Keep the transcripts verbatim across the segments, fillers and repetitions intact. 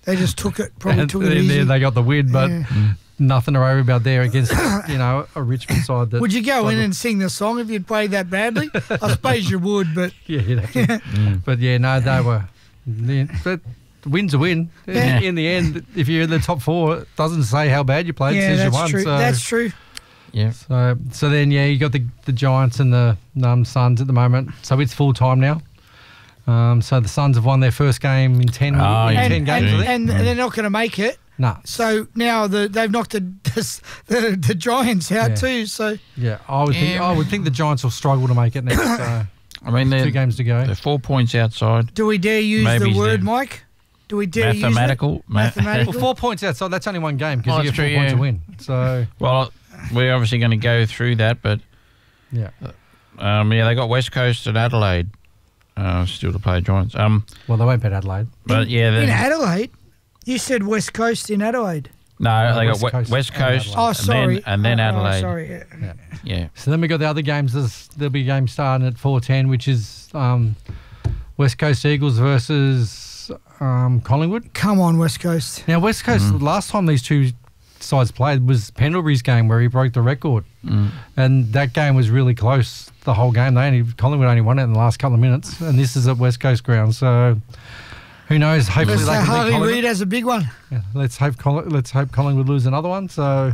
They just took it, probably and took it then easy. They got the win, but Yeah. nothing to worry about there against, you know, a Richmond side. That Would you go in and sing the song if you'd played that badly? I suppose you would, but Yeah, you'd have to. mm. But yeah, no, they were. But the win's a win. Yeah. In the end, if you're in the top four, it doesn't say how bad you played. yeah, it says that's you won. true. So, That's true. Yeah. So, so then, yeah, you got the the Giants and the um, Suns at the moment. So it's full time now. Um, so the Suns have won their first game in ten, Oh, in yeah. ten And, games. I and, think. and they're not going to make it. No. So now the, they've knocked the, the the Giants out Yeah. too. So Yeah, I would think. Yeah. I would think the Giants will struggle to make it next. So I mean, two they're, games to go. they're four points outside. do we dare use Maybe the word, they're Mike? Do we dare Mathematical. use it? Mathematical. Well, four points outside. That's only one game because Oh, you that's get four true, points yeah. to win. So Well, we're obviously going to go through that, but yeah. um, yeah, they got West Coast and Adelaide uh, still to play Giants. Um, Well, they won't beat Adelaide. but yeah, In they Adelaide? You said West Coast in Adelaide. no, they West got Coast West, West and Coast, Adelaide. Oh, and sorry. then and then Oh, oh, Adelaide. sorry. yeah. Yeah. Yeah, So then we got the other games. There's, there'll be a game starting at four ten, which is um, West Coast Eagles versus um, Collingwood. Come on, West Coast. Now, West Coast, Mm. the last time these two sides played was Pendlebury's game where he broke the record. Mm. And that game was really close the whole game. They only Collingwood only won it in the last couple of minutes. And this is at West Coast ground. So who knows? Hopefully Let's they say can beat Harley Collingwood. Reid has a big one. Yeah, let's hope Coll- let's hope Collingwood lose another one. So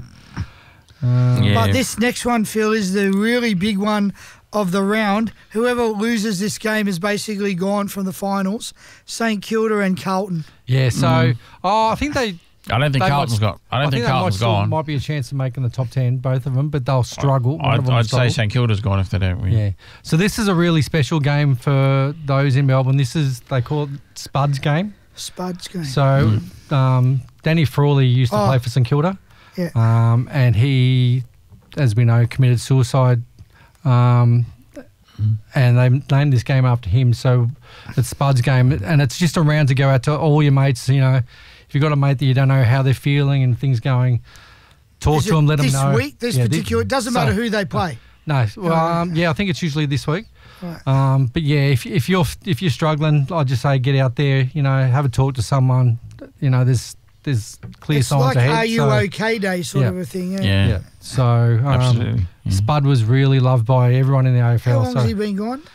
uh, Yeah. But this next one, Phil, is the really big one of the round. Whoever loses this game is basically gone from the finals. St Kilda and Carlton. yeah. So Mm. oh, I think they. I don't think They Carlton's might- got. I don't think they might Carlton's still- gone. Might be a chance of making the top ten, both of them, but they'll struggle. One I'd, of them will I'd say struggle. St Kilda's gone if they don't win. Yeah. So this is a really special game for those in Melbourne. This is, they call it Spuds game. Spuds game. So um, Danny Frawley used to Oh. play for St Kilda. Yeah. Um, and he, as we know, committed suicide. Um, and they named this game after him. So it's Spuds game. And it's just a round to go out to all your mates, you know. If you've got a mate that you don't know how they're feeling and things going, talk Is to it them, let them this know. week, this Yeah, thi- particular, it doesn't so- matter who they play. No, well, um, yeah, I think it's usually this week. Right. Um, but yeah, if if you're if you're struggling, I'd just say get out there. You know, have a talk to someone. You know, there's there's clear It's signs like ahead. Are You so, OK Day sort Yeah. of a thing. Yeah. Yeah, Yeah. So um, absolutely. Yeah. Spud was really loved by everyone in the A F How L. long So has he been gone?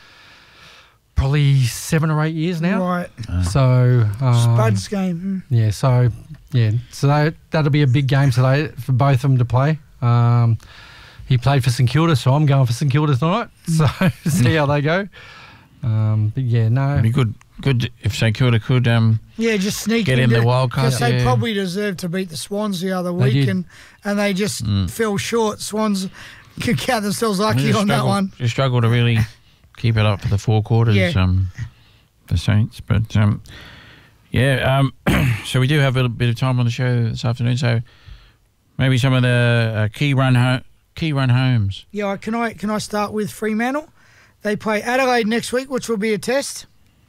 probably seven or eight years now. Right. So um, Spuds game. mm. Yeah. So yeah. So that, that'll be a big game today for both of them to play. Um, he played for St Kilda, so I'm going for St Kilda tonight. So see how they go. Um, but yeah, no. It'd be good. Good if St Kilda could. Um, Yeah, just sneak Get in into the wild card, because they yeah. probably deserved to beat the Swans the other They week, did. and and they just Mm. fell short. Swans could count themselves lucky just on that struggle- one. Just struggle to really keep it up for the four quarters. Yeah. Um, the Saints, but um, yeah. Um, so we do have a little bit of time on the show this afternoon. So maybe some of the uh, key run ho- key run homes. Yeah, can I can I start with Fremantle? They play Adelaide next week, which will be a test.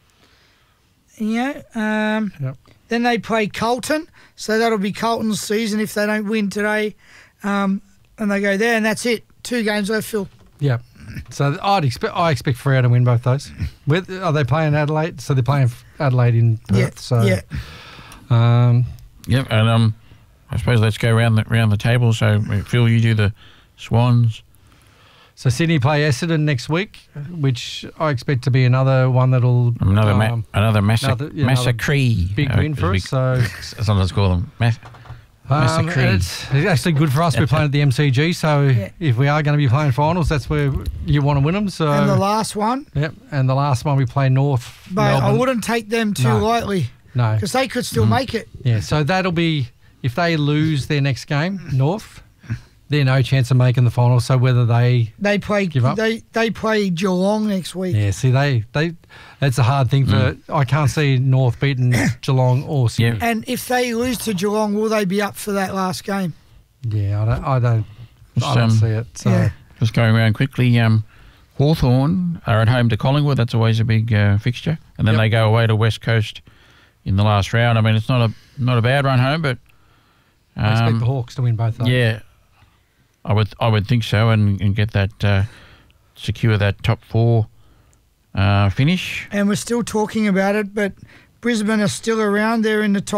Yeah. Um, Yep. Then they play Carlton, so that'll be Carlton's season if they don't win today, um, and they go there, and that's it. Two games left, Phil. Yeah. So I'd expect I expect Freo to win both those. With, are they playing Adelaide? So they're playing Adelaide in Perth. Yeah, So yeah. um, Yep, and um, I suppose let's go around the round the table. So Phil, you do the Swans. so Sydney play Essendon next week, which I expect to be another one that'll Another ma- um, another massa- another- yeah, another massacre. big Uh, win for big- us. So Sometimes call them mass- um, massacre. and it's, it's actually good for us. We're playing at the M C G, so Yeah. if we are going to be playing finals, that's where you want to win them. So And the last one, yep. And the last one we play North. but I Melbourne. wouldn't take them too No. lightly No. because they could still Mm. make it. Yeah. So that'll be if they lose their next game, North. They're no chance of making the final. So whether they, They play Give up? they they play Geelong next week. yeah, see they they, that's a hard thing for. I can't see North beating Geelong or Sydney. And if they lose to Geelong, will they be up for that last game? Yeah, I don't, I don't, I Just, don't um, see it. So Yeah. Just going around quickly. Um, Hawthorn are at home to Collingwood. That's always a big uh, fixture, and then Yep. they go away to West Coast in the last round. I mean, it's not a not a bad run home, but I expect um, the Hawks to win both. Those. yeah, I would I would think so, and, and get that uh, secure that top four uh, finish. And we're still talking about it, but Brisbane are still around. They're in the top